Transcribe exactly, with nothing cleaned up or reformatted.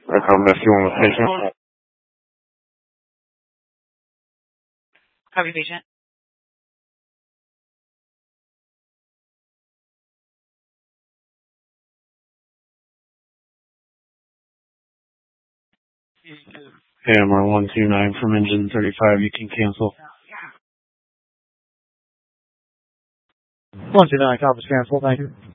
I'm messing with patient. Copy, patient. A M R one two nine from engine thirty-five, you can cancel. one two nine, conference cancel, thank you.